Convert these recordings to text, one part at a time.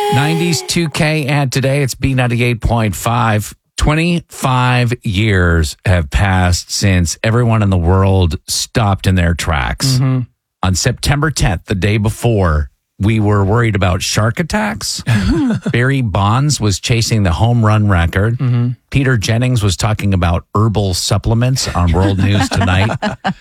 90s 2K, and today it's B98.5. 25 years have passed since everyone in the world stopped in their tracks. On September 10th, the day before, we were worried about shark attacks. Barry Bonds was chasing the home run record. Peter Jennings was talking about herbal supplements on World News Tonight.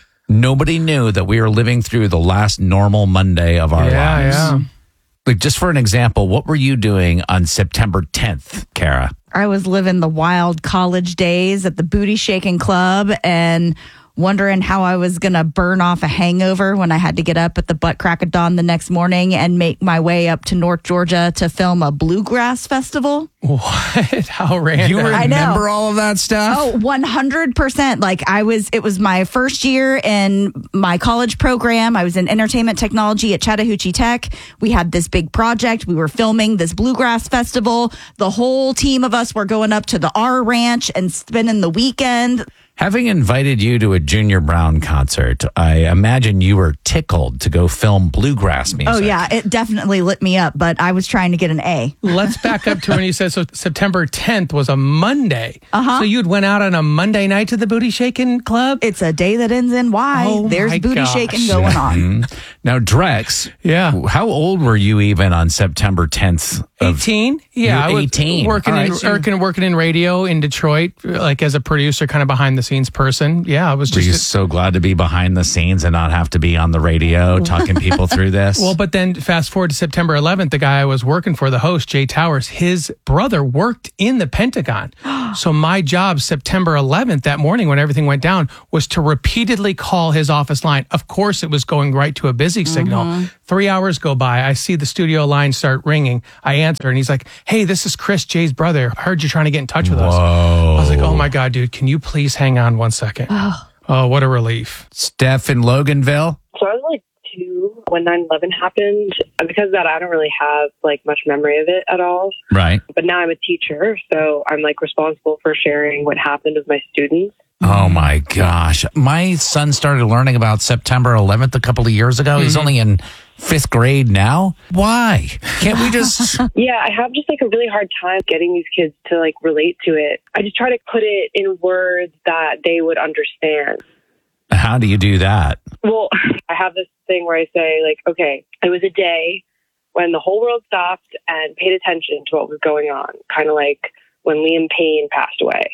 Nobody knew that we were living through the last normal Monday of our lives. Yeah. Like, just for an example, what were you doing on September 10th, Kara? I was living the wild college days at the Booty Shaking Club and wondering how I was going to burn off a hangover when I had to get up at the butt crack of dawn the next morning and make my way up to North Georgia to film a bluegrass festival. What? How random. You I know. remember all of that stuff? Oh, 100%. Like it was my first year in my college program. I was in entertainment technology at Chattahoochee Tech. We had this big project. We were filming this bluegrass festival. The whole team of us were going up to the R Ranch and spending the weekend. Having invited you to a Junior Brown concert, I imagine you were tickled to go film bluegrass music. Oh, yeah, it definitely lit me up, but I was trying to get an A. Let's back up to when you said so September 10th was a Monday. So you'd went out on a Monday night to the Booty Shaking Club? It's a day that ends in Y. Oh, There's my booty gosh. shaking going on. Now, Drex, Yeah. how old were you even on September 10th? 18? Yeah, You I were was 18. working All in right, so- working in radio in Detroit, like as a producer, kind of behind the scenes person. Yeah, I was Were you just so glad to be behind the scenes and not have to be on the radio talking people through this? well. But then fast forward to September 11th, the guy I was working for, the host Jay Towers, his brother worked in the Pentagon. So my job September 11th that morning when everything went down was to repeatedly call his office line. Of course, it was going right to a busy signal. 3 hours go by. I see the studio line start ringing. I answer and he's like, "Hey, this is Chris, Jay's brother. I heard you're trying to get in touch with us." I was like, "Oh my God, dude, can you please hang on 1 second?" Oh, what a relief. Steph in Loganville? So I was like 2 when 9/11 happened. Because of that, I don't really have like much memory of it at all. Right. But now I'm a teacher, so I'm like responsible for sharing what happened with my students. Oh my gosh. My son started learning about September 11th a couple of years ago. He's only in 5th grade now. Why? Can't we just... Yeah, I have just like a really hard time getting these kids to like relate to it. I just try to put it in words that they would understand. How do you do that? Well, I have this thing where I say like, okay, it was a day when the whole world stopped and paid attention to what was going on. Kind of like when Liam Payne passed away.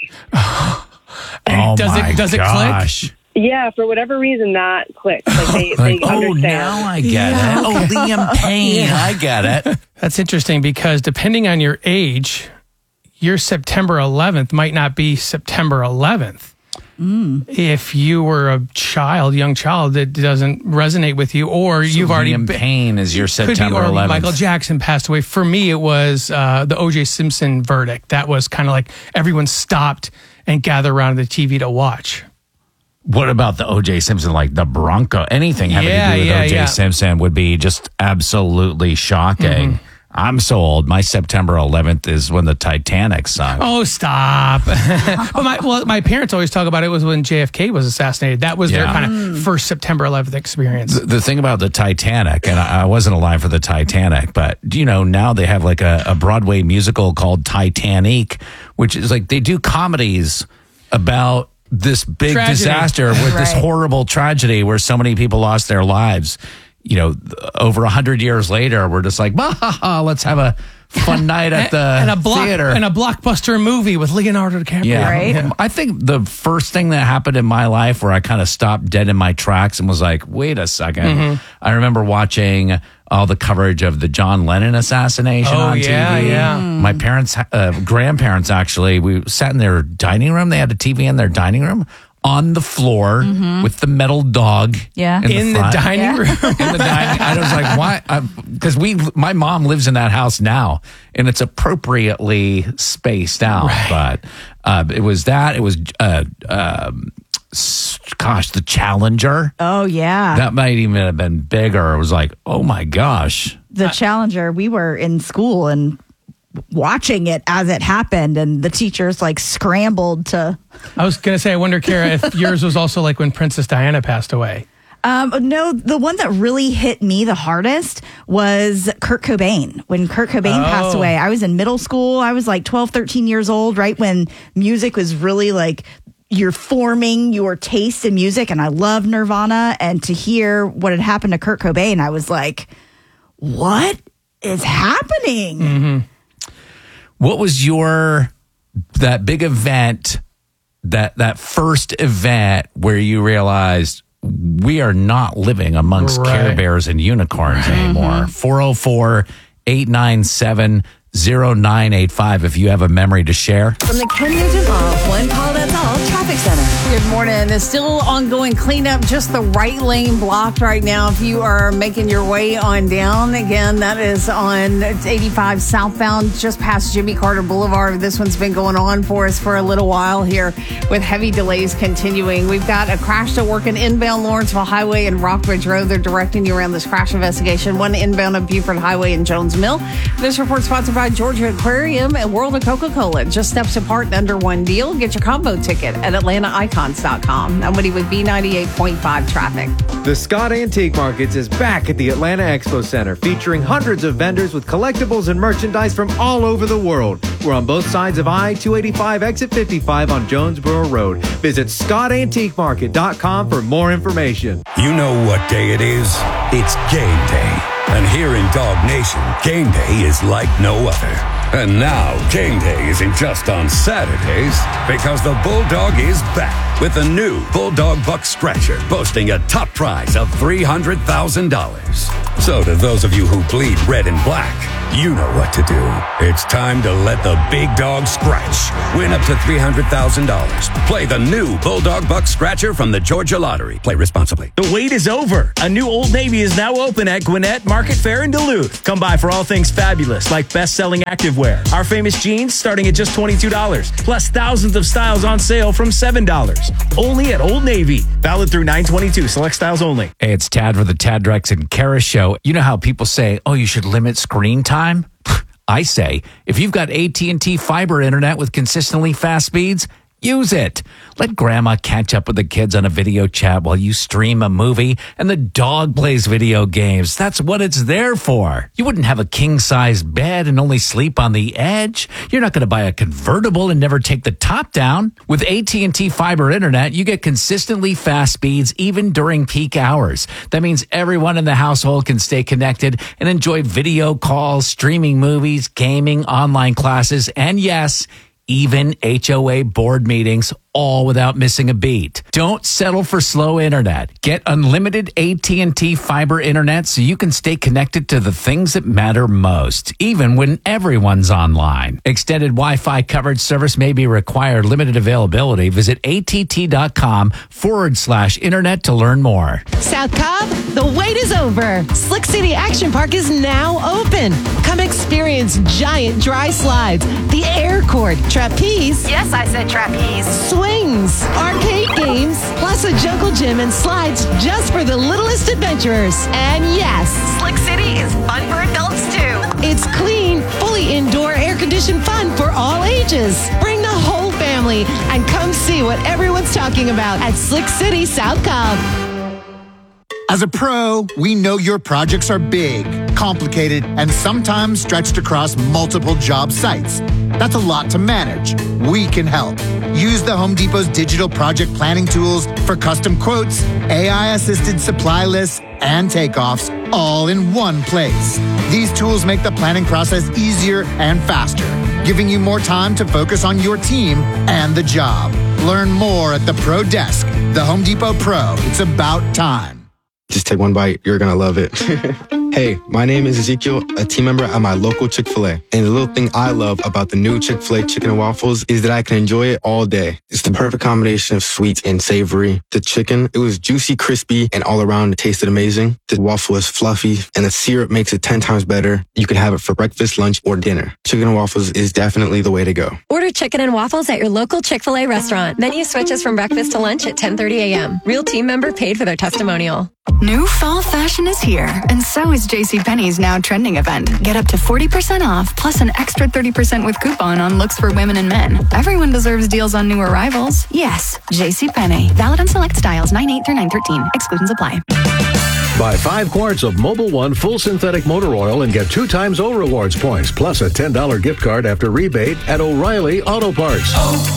Oh Does my it click? gosh. Yeah, for whatever reason that clicked. Like they Like, oh, understand. now I get it. Oh, Liam Payne. I get it. That's interesting because depending on your age, your September 11th might not be September 11th. If you were a young child, that doesn't resonate with you, or you've already Liam been. Payne is your Could be, September or 11th. Michael Jackson passed away. For me, it was the O.J. Simpson verdict. That was kind of like everyone stopped and gathered around the TV to watch. What about the O.J. Simpson, like the Bronco? Anything having to do with O.J. Simpson would be just absolutely shocking. I'm so old. My September 11th is when the Titanic sunk. Oh, stop. But my parents always talk about it was when JFK was assassinated. That was their Yeah. kind of first September 11th experience. The thing about the Titanic, and I wasn't alive for the Titanic, but you know, now they have like a Broadway musical called Titanic, which is like they do comedies about this big Tragedy. disaster with this Right. horrible tragedy where so many people lost their lives. You know, over 100 years later, we're just like, bah, ha, ha, let's have a fun night at the theater. And a blockbuster movie with Leonardo DiCaprio. Yeah. Right. I think the first thing that happened in my life where I kind of stopped dead in my tracks and was like, wait a second. I remember watching all the coverage of the John Lennon assassination on TV. Yeah. My parents, grandparents actually, we sat in their dining room. They had a TV in their dining room on the floor with the metal dog Yeah. In the front. dining room. In the dining, I was like, why? Because my mom lives in that house now, and it's appropriately spaced out. But it was that. It was, the Challenger. Oh, yeah. That might even have been bigger. It was like, oh my gosh. The Challenger, we were in school and watching it as it happened, and the teachers like scrambled to. I was going to say, I wonder, Kara, if yours was also like when Princess Diana passed away. No, the one that really hit me the hardest was Kurt Cobain. When Kurt Cobain passed away, I was in middle school. I was like 12, 13 years old, right when music was really like you're forming your taste in music. And I love Nirvana. And to hear what had happened to Kurt Cobain, I was like, what is happening? Mm-hmm. What was that big event, that first event where you realized we are not living amongst Care Bears and unicorns anymore? 404-897-0985 if you have a memory to share. From the Ken Nugent Law, One Call That's All Traffic Center. Good morning. There's still ongoing cleanup, just the right lane blocked right now. If you are making your way on down, again, that is on 85 southbound, just past Jimmy Carter Boulevard. This one's been going on for us for a little while here with heavy delays continuing. We've got a crash still working inbound Lawrenceville Highway and Rockbridge Road. They're directing you around this crash investigation. One inbound of Buford Highway and Jones Mill. This report sponsored by Georgia Aquarium and World of Coca-Cola. Just steps apart and under one deal. Get your combo ticket at AtlantaIcons.com. I'm Woody with B98.5 traffic. The Scott Antique Markets is back at the Atlanta Expo Center, featuring hundreds of vendors with collectibles and merchandise from all over the world. We're on both sides of I-285 exit 55 on Jonesboro Road. Visit ScottAntiqueMarket.com for more information. You know what day it is? It's game day. And here in Dog Nation, game day is like no other. And now, game day isn't just on Saturdays, because the Bulldog is back with a new Bulldog Buck Scratcher, boasting a top prize of $300,000. So to those of you who bleed red and black, you know what to do. It's time to let the big dog scratch. Win up to $300,000. Play the new Bulldog Buck Scratcher from the Georgia Lottery. Play responsibly. The wait is over. A new Old Navy is now open at Gwinnett Market Fair in Duluth. Come by for all things fabulous, like best-selling activewear. Our famous jeans starting at just $22, plus thousands of styles on sale from $7. Only at Old Navy. Valid through 9/22. Select styles only. Hey, it's Tad for the Tad Drex and Kara Show. You know how people say, oh, you should limit screen time? I say, if you've got AT&T fiber internet with consistently fast speeds, use it. Let grandma catch up with the kids on a video chat while you stream a movie and the dog plays video games. That's what it's there for. You wouldn't have a king-size bed and only sleep on the edge. You're not going to buy a convertible and never take the top down. With AT&T fiber internet, you get consistently fast speeds even during peak hours. That means everyone in the household can stay connected and enjoy video calls, streaming movies, gaming, online classes, and yes, even HOA board meetings, all without missing a beat. Don't settle for slow internet. Get unlimited AT&T fiber internet so you can stay connected to the things that matter most, even when everyone's online. Extended Wi-Fi coverage service may be required. Limited availability. Visit att.com/internet to learn more. South Cobb, the wait is over. Slick City Action Park is now open. Come experience giant dry slides, the air court, trapeze. Yes, I said trapeze. Swings, arcade games, plus a jungle gym and slides just for the littlest adventurers. And yes, Slick City is fun for adults too. it's clean, fully indoor air-conditioned fun for all ages. Bring the whole family and come see what everyone's talking about at Slick City South Cobb. As a pro, we know your projects are big, complicated, and sometimes stretched across multiple job sites. That's a lot to manage. We can help. Use the Home Depot's digital project planning tools for custom quotes, AI-assisted supply lists, and takeoffs all in one place. These tools make the planning process easier and faster, giving you more time to focus on your team and the job. Learn more at the Pro Desk. The Home Depot Pro. It's about time. Just take one bite. You're going to love it. Hey, my name is Ezekiel, a team member at my local Chick-fil-A. And the little thing I love about the new Chick-fil-A chicken and waffles is that I can enjoy it all day. It's the perfect combination of sweet and savory. The chicken, it was juicy, crispy, and all around it tasted amazing. The waffle is fluffy, and the syrup makes it 10 times better. You can have it for breakfast, lunch, or dinner. Chicken and waffles is definitely the way to go. Order chicken and waffles at your local Chick-fil-A restaurant. Menu switches from breakfast to lunch at 10:30 a.m. Real team member paid for their testimonial. New fall fashion is here, and so is JCPenney's now trending event. Get up to 40% off, plus an extra 30% with coupon on looks for women and men. Everyone deserves deals on new arrivals. Yes, JCPenney. Valid on select styles 9/8 through 9/13. Exclusions apply. Buy 5 quarts of Mobil 1 full synthetic motor oil and get 2 times O Rewards points, plus a $10 gift card after rebate at O'Reilly Auto Parts.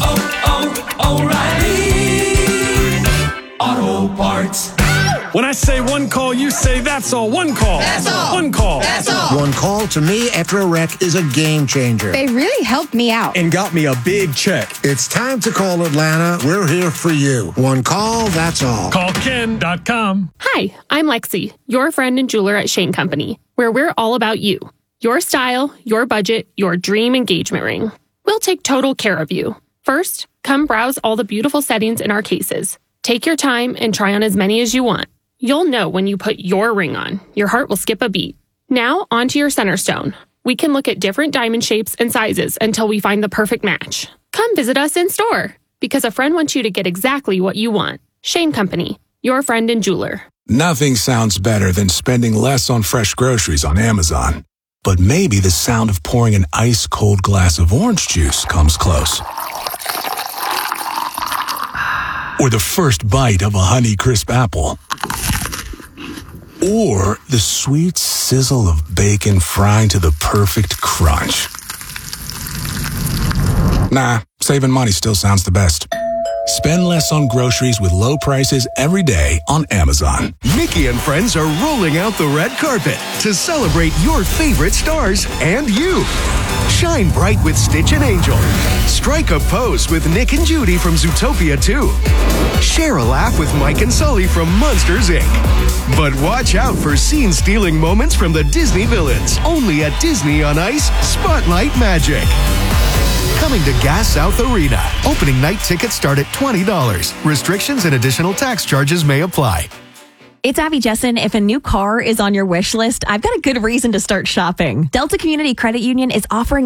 O'Reilly Auto Parts. When I say one call, you say that's all. One call. That's all. One call. That's all. One call to me after a wreck is a game changer. They really helped me out. And got me a big check. It's time to call Atlanta. We're here for you. One call, that's all. CallKen.com. Hi, I'm Lexi, your friend and jeweler at Shane Company, where we're all about you. Your style, your budget, your dream engagement ring. We'll take total care of you. First, come browse all the beautiful settings in our cases. Take your time and try on as many as you want. You'll know when you put your ring on. Your heart will skip a beat. Now, onto your center stone. We can look at different diamond shapes and sizes until we find the perfect match. Come visit us in store, because a friend wants you to get exactly what you want. Shane Company, your friend and jeweler. Nothing sounds better than spending less on fresh groceries on Amazon. But maybe the sound of pouring an ice-cold glass of orange juice comes close. Or the first bite of a Honeycrisp apple. Or the sweet sizzle of bacon frying to the perfect crunch. Nah, saving money still sounds the best. Spend less on groceries with low prices every day on Amazon. Mickey and friends are rolling out the red carpet to celebrate your favorite stars and you. Shine bright with Stitch and Angel. Strike a pose with Nick and Judy from Zootopia 2. Share a laugh with Mike and Sully from Monsters, Inc. But watch out for scene-stealing moments from the Disney villains. Only at Disney on Ice Spotlight Magic. Coming to Gas South Arena. Opening night tickets start at $20. Restrictions and additional tax charges may apply. It's Abby Jessen. If a new car is on your wish list, I've got a good reason to start shopping. Delta Community Credit Union is offering